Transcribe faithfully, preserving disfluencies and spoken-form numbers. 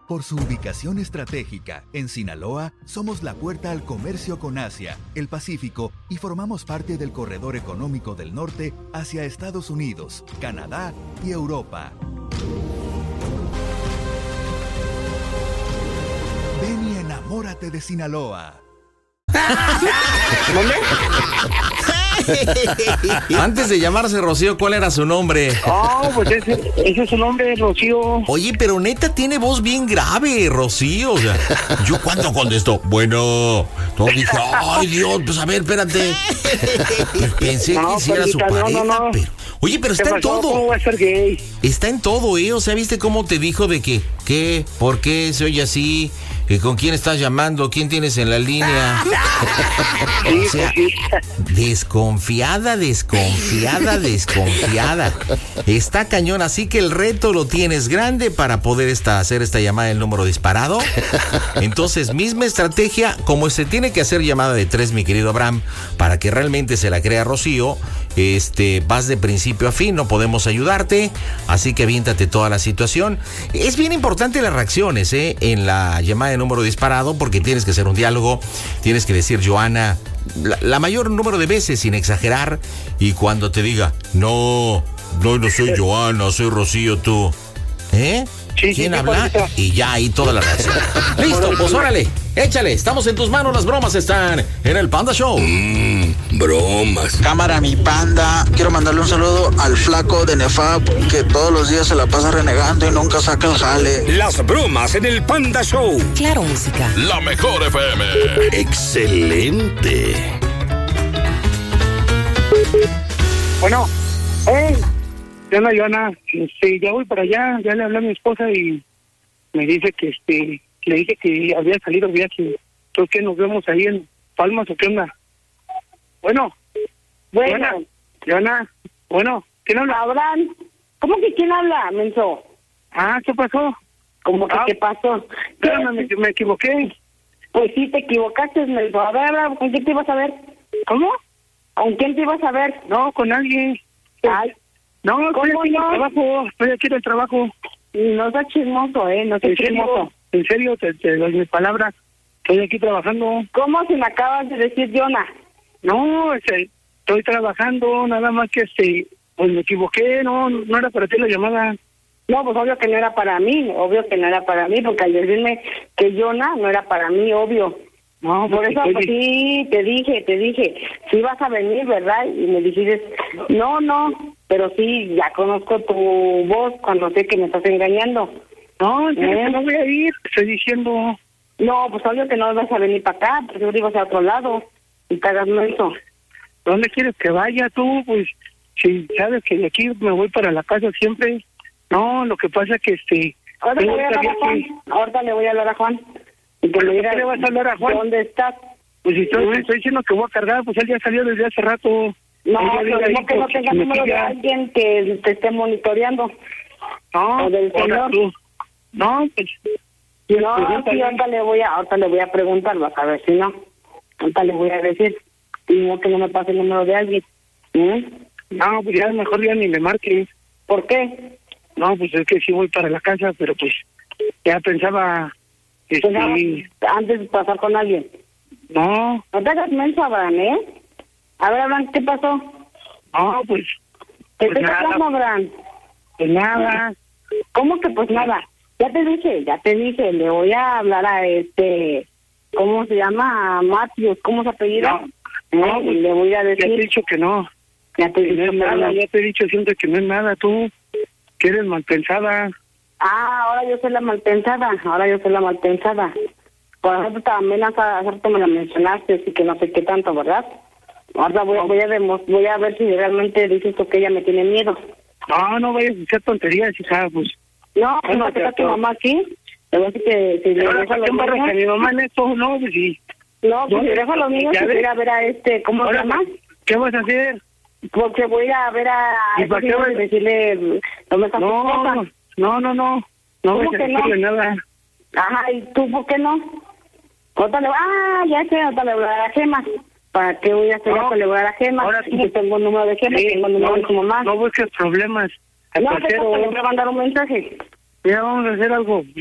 Por su ubicación estratégica, en Sinaloa, somos la puerta al comercio con Asia, el Pacífico y formamos parte del corredor económico del norte hacia Estados Unidos, Canadá y Europa. Ven y enamórate de Sinaloa. Antes de llamarse Rocío, ¿cuál era su nombre? Oh, pues ese, ese es su nombre, Rocío. Oye, pero neta tiene voz bien grave, Rocío. O sea, yo cuando contestó, bueno, no dije, ay Dios, pues a ver, espérate. Pensé No, que hiciera su Paquita, no, pareja, no, no. pero... Oye, pero está en pasó? todo. ¿Cómo va a ser gay? Está en todo, ¿eh? O sea, ¿viste cómo te dijo de que, qué, por qué se oye así? ¿Con quién estás llamando? ¿Quién tienes en la línea? Sí, O sea, pues sí. desconfiada, desconfiada, desconfiada. Está cañón, así que el reto lo tienes grande para poder esta, hacer esta llamada del número disparado. Entonces, misma estrategia, como se tiene que hacer llamada de tres, mi querido Abraham, para que realmente se la crea Rocío, este, vas de principio a fin, no podemos ayudarte, así que aviéntate toda la situación. Es bien importante las reacciones, ¿eh? En la llamada de número disparado, porque tienes que hacer un diálogo, tienes que decir Joana la, la mayor número de veces sin exagerar, y cuando te diga, no, no, no soy Joana, soy Rocío, tú, ¿eh? Sí, ¿Quién sí, habla? sí, Y ya ahí toda la reacción. Listo, pues órale, échale, estamos en tus manos, las bromas están en el Panda Show. Mmm, bromas. Cámara, mi panda. Quiero mandarle un saludo al flaco de Nefab, que todos los días se la pasa renegando y nunca saca el jale. Las bromas en el Panda Show. Claro, música. La mejor F M. Excelente. Bueno, hey, Joana, Joana, este, ya voy para allá, ya le hablé a mi esposa y me dice que, este, le dije que había salido viaje. Entonces, ¿qué, nos vemos ahí en Palmas o qué onda? Bueno, Bueno, Joana, Joana, bueno, ¿quién habla? Abraham, ¿cómo que quién habla, menso? Ah, ¿qué pasó? ¿Cómo que Ah, qué pasó? Espérame, me, me equivoqué. Pues sí, te equivocaste, menso. A ver, Abraham, ¿con quién te ibas a ver? ¿Cómo? ¿Con quién te ibas a ver? No, con alguien. Ay, No, estoy ¿cómo aquí en el no? trabajo, estoy aquí en el trabajo. no seas chismoso, ¿eh? No seas En serio, chismoso. en serio, te, te doy mi palabra. Estoy aquí trabajando. ¿Cómo se me acabas de decir, Jonah? No, este, estoy trabajando, nada más que este, pues me equivoqué, no, no era para ti la llamada. No, pues obvio que no era para mí, obvio que no era para mí, porque al decirme que Jonah no era para mí, obvio. No, Por porque eso, estoy- pues, sí, te dije, te dije, sí vas a venir, ¿verdad? Y me dijiste, no, no, pero sí, ya conozco tu voz cuando sé que me estás engañando. No, en serio, ¿Eh? que no voy a ir, estoy diciendo. No, pues obvio que no vas a venir para acá, porque yo ibas a otro lado y te hagas menso. ¿Dónde quieres que vaya tú? Pues, si sabes que de aquí me voy para la casa siempre. No, lo que pasa es que este... Ahorita le tengo voy a hablar a que- Juan, ahorita le voy a hablar a Juan. Y que me ¿Pero diga qué le vas a hablar a Juan? ¿dónde estás? Pues si estoy, ¿Mm? estoy diciendo que voy a cargar, pues él ya salió desde hace rato. No, Él ya vive pero ahí no que no por tenga número de Chiquimejilla. alguien que te esté monitoreando. No, o del ahora señor. tú. No, pues... No, Pregúntale. sí, ahorita le voy a, ahorita le voy a preguntar, vas a ver si no. Ahorita le voy a decir, y no que no me pase el número de alguien. ¿Mm? No, pues ya mejor ya ni le marques. ¿Por qué? No, pues es que sí voy para la casa, pero pues ya pensaba... Este, Pensaba antes de pasar con alguien. no, No te hagas menso, Abraham, ¿eh? A ver, Abraham, ¿qué pasó? no, pues... ¿Qué Pues te nada. pasó, Abraham? Pues nada. ¿Cómo que pues nada? Ya te dije, ya te dije, le voy a hablar a este... ¿Cómo se llama? A Matthews, ¿cómo se apellida? No, ¿Eh? no, Y pues, le voy a Ya te he decir... dicho que no. Ya te Que no dije, es nada, pero no. ya te he dicho siempre que no es nada. Tú que eres mal pensada. Ah, ahora yo soy la malpensada, ahora yo soy la malpensada. Por ejemplo, también hace rato me la mencionaste, así que no sé qué tanto, ¿verdad? Ahora voy, voy, a demos- voy a ver si realmente dices tú que ella me tiene miedo. No, no vayas a hacer tonterías, hija, pues. No, pues Bueno, ¿para qué está tu pero- mamá aquí? Le voy a decir que si le Ahora, dejo a ¿para los qué embarras a mi niños... mamá en esto? No, pues sí. No, pues si ¿Dónde? dejo a los niños Ya que ves. voy a ir a ver a este... ¿Cómo se Ahora, llama? ¿qué vas a hacer? Porque voy a ir a ver a... ¿Y a para esos qué niños vas? y decirle... ¿Dónde está tu esposa? No, no, no, no. No ¿Cómo vas a que no? decirle nada. Ajá, ¿y tú por qué no? Ahorita le... Ah, ya sé, ahorita le voy a dar a Gema. ¿Para qué voy a hacer No, eso? Le voy a dar a Gema. ahora Y sí. yo tengo el número de Gema, Sí, tengo el número no, de su mamá. no busques problemas. Al No, te tercero, le voy a mandar un mensaje. ya vamos a hacer algo.